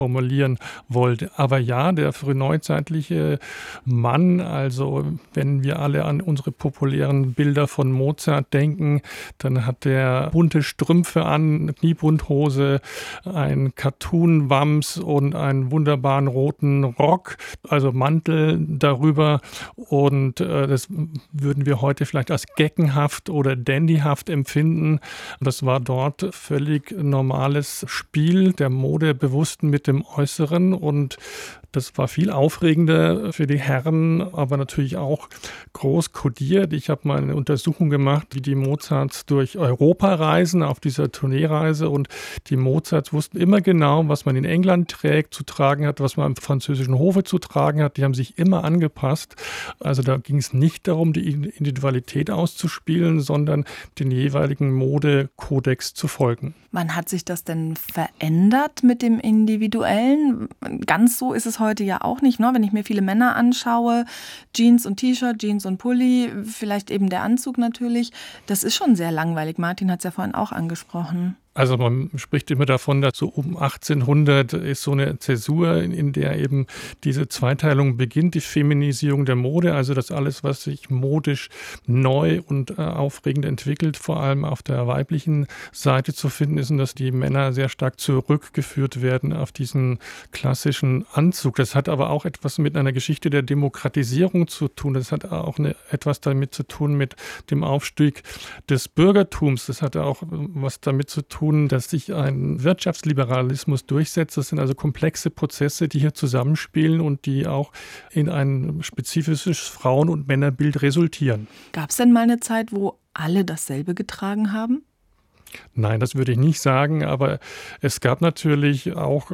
formulieren wollte. Aber ja, der frühneuzeitliche Mann, also wenn wir alle an unsere populären Bilder von Mozart denken, dann hat der bunte Strümpfe an, eine Kniebundhose, ein Cartoon-Wams und einen wunderbaren roten Rock, also Mantel darüber. Und das würden wir heute vielleicht als geckenhaft oder dandyhaft empfinden. Das war dort völlig normales Spiel der Mode, Bewussten mit dem Äußeren, und das war viel aufregender für die Herren, aber natürlich auch groß kodiert. Ich habe mal eine Untersuchung gemacht, wie die Mozarts durch Europa reisen, auf dieser Tourneereise. Und die Mozarts wussten immer genau, was man in England trägt, zu tragen hat, was man am französischen Hofe zu tragen hat. Die haben sich immer angepasst. Also da ging es nicht darum, die Individualität auszuspielen, sondern den jeweiligen Modekodex zu folgen. Wann hat sich das denn verändert mit dem Individuellen? Ganz so ist es heute ja auch nicht, ne? Wenn ich mir viele Männer anschaue, Jeans und T-Shirt, Jeans und Pulli, vielleicht eben der Anzug natürlich, das ist schon sehr langweilig. Martin hat es ja vorhin auch angesprochen. Also man spricht immer davon, dass so um 1800 ist so eine Zäsur, in der eben diese Zweiteilung beginnt, die Feminisierung der Mode, also dass alles, was sich modisch neu und aufregend entwickelt, vor allem auf der weiblichen Seite zu finden ist, und dass die Männer sehr stark zurückgeführt werden auf diesen klassischen Anzug. Das hat aber auch etwas mit einer Geschichte der Demokratisierung zu tun. Das hat auch etwas damit zu tun mit dem Aufstieg des Bürgertums. Das hat auch was damit zu tun, dass sich ein Wirtschaftsliberalismus durchsetzt. Das sind also komplexe Prozesse, die hier zusammenspielen und die auch in ein spezifisches Frauen- und Männerbild resultieren. Gab es denn mal eine Zeit, wo alle dasselbe getragen haben? Nein, das würde ich nicht sagen, aber es gab natürlich auch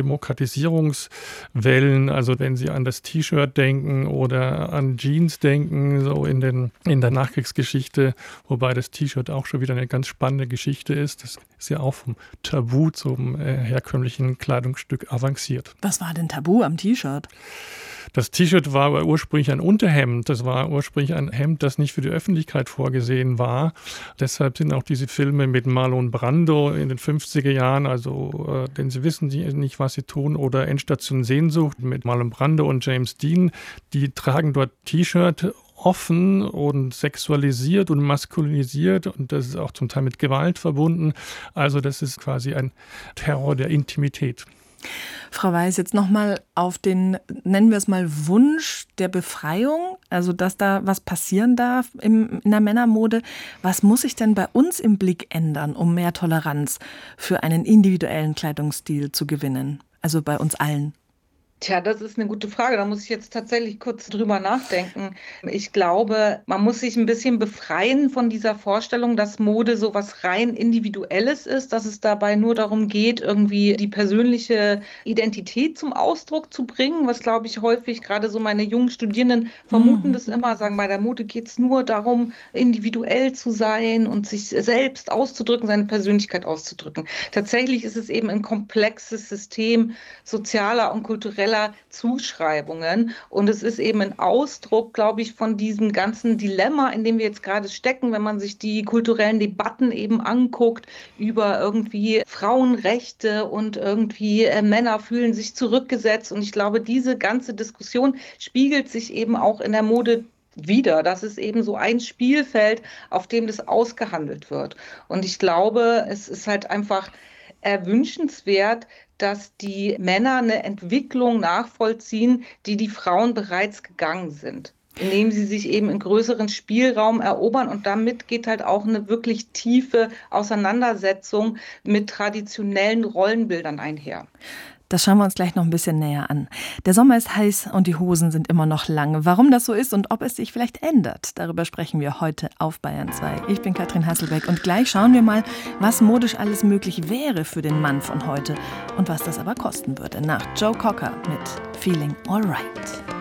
Demokratisierungswellen. Also wenn Sie an das T-Shirt denken oder an Jeans denken, so in der Nachkriegsgeschichte, wobei das T-Shirt auch schon wieder eine ganz spannende Geschichte ist. Das ist ja auch vom Tabu zum herkömmlichen Kleidungsstück avanciert. Was war denn Tabu am T-Shirt? Das T-Shirt war aber ursprünglich ein Unterhemd. Das war ursprünglich ein Hemd, das nicht für die Öffentlichkeit vorgesehen war. Deshalb sind auch diese Filme mit Marlon Brando in den 50er Jahren, also denn sie wissen nicht, was sie tun, oder Endstation Sehnsucht mit Marlon Brando und James Dean, die tragen dort T-Shirt offen und sexualisiert und maskulinisiert, und das ist auch zum Teil mit Gewalt verbunden. Also das ist quasi ein Terror der Intimität. Frau Weiß, jetzt nochmal auf den, nennen wir es mal, Wunsch der Befreiung, also dass da was passieren darf in der Männermode. Was muss sich denn bei uns im Blick ändern, um mehr Toleranz für einen individuellen Kleidungsstil zu gewinnen? Also bei uns allen. Tja, das ist eine gute Frage. Da muss ich jetzt tatsächlich kurz drüber nachdenken. Ich glaube, man muss sich ein bisschen befreien von dieser Vorstellung, dass Mode so was rein Individuelles ist, dass es dabei nur darum geht, irgendwie die persönliche Identität zum Ausdruck zu bringen, was, glaube ich, häufig gerade so meine jungen Studierenden vermuten das immer, sagen, bei der Mode geht es nur darum, individuell zu sein und sich selbst auszudrücken, seine Persönlichkeit auszudrücken. Tatsächlich ist es eben ein komplexes System sozialer und kultureller Zuschreibungen. Und es ist eben ein Ausdruck, glaube ich, von diesem ganzen Dilemma, in dem wir jetzt gerade stecken, wenn man sich die kulturellen Debatten eben anguckt über irgendwie Frauenrechte und irgendwie Männer fühlen sich zurückgesetzt. Und ich glaube, diese ganze Diskussion spiegelt sich eben auch in der Mode wieder. Das ist eben so ein Spielfeld, auf dem das ausgehandelt wird. Und ich glaube, es ist halt einfach wünschenswert, dass die Männer eine Entwicklung nachvollziehen, die Frauen bereits gegangen sind, indem sie sich eben in größeren Spielraum erobern. Und damit geht halt auch eine wirklich tiefe Auseinandersetzung mit traditionellen Rollenbildern einher. Das schauen wir uns gleich noch ein bisschen näher an. Der Sommer ist heiß und die Hosen sind immer noch lang. Warum das so ist und ob es sich vielleicht ändert, darüber sprechen wir heute auf Bayern 2. Ich bin Katrin Hasselbeck und gleich schauen wir mal, was modisch alles möglich wäre für den Mann von heute und was das aber kosten würde. Nach Joe Cocker mit Feeling Alright.